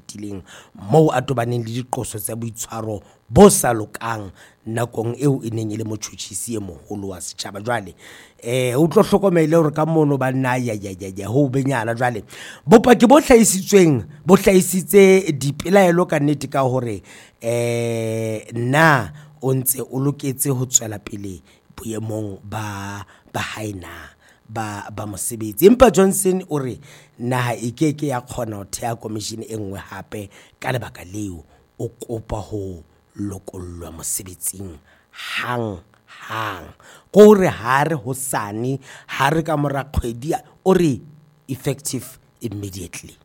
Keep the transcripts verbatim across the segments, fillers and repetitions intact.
fetileng moo a tobaneng le diqoso tsa boitshwaro bo sa lokang nakong eo e neng e le motjhutjhisi e moholo wa setjhaba. Jwale eh o tlo hlokomele hore ka mono ba nna ya ya ya ya ho benyana. Jwale bopaki bo hlahisitsweng bo hlahisitse dipelaelo ka nnete ka hore eh na o ntse o loketse ho tswela pele boemong ba ba haina ba ba mosebetsi. Empa Johnson o re naha e keke ya khona ho thea commission e nngwe hape ka lebaka leo o kopa ho lokollwa mosebetsing hang hang go re hare ho sane hare ka mora kgwedi o re effective immediately.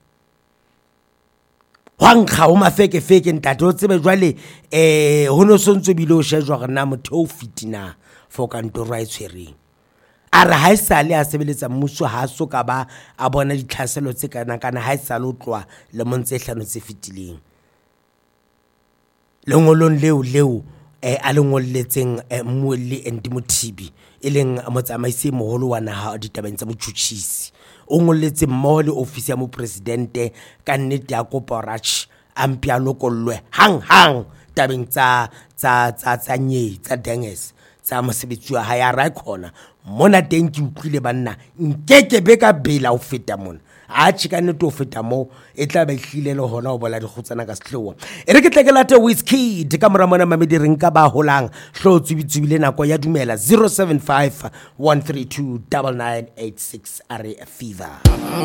Wankga o mafeke feke ntate o tsebe jwale eh ho no sontso bile o shejwa gore na motho o fitina for kantoro a itshwereng a re ha isale a sebeletsa mmuso ha so ka ba a bona ditlhaselo tse kana kana ha isale o tloa le montse hlano tse fitileng lengolong leo leo eh a lengolletseng Mmuelli and Mothibi e leng motsamaisi moholo wa naha ditabeng tsa botjhutjhisi o ngolletse mmoho le ofisi ya mopresidente ka nnete ya kopa rach ampi a lokollwe hang hang tabeng tsa tsa tsa tsa nye tsa denges tsa mosebetsi wa ha ya ra khona mona teng ke utlwile banna nkeke be ka bela ho feta mona a tshika nnete ho feta mo e tla ba hlile le hona ho bola dikgutsana ka sehlowa e re ke tle ke late Whiskey ka mora mona mamedi reng ka ba holang hlo tsubitsubile nako ya dumela zero seven five one three two nine nine eight six are fever.